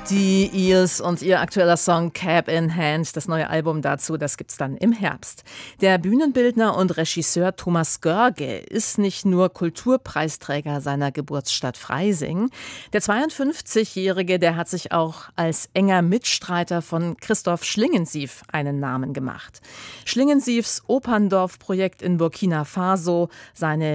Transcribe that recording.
Die Eels und ihr aktueller Song Cap in Hand, das neue Album dazu, das gibt's dann im Herbst. Der Bühnenbildner und Regisseur Thomas Görge ist nicht nur Kulturpreisträger seiner Geburtsstadt Freising. Der 52-Jährige, der hat sich auch als enger Mitstreiter von Christoph Schlingensief einen Namen gemacht. Schlingensiefs Operndorf-Projekt in Burkina Faso, seine